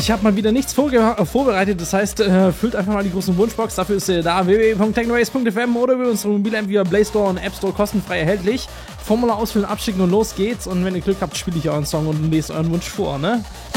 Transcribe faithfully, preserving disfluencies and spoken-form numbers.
ich habe mal wieder nichts vorge- vorbereitet, das heißt, äh, füllt einfach mal die großen Wunschbox, dafür ist äh, da w w w punkt technobase punkt f m oder über unsere Mobile-App via Play Store und App Store kostenfrei erhältlich. Formular ausfüllen, abschicken und los geht's und wenn ihr Glück habt, spiele ich euren Song und lese euren Wunsch vor, ne?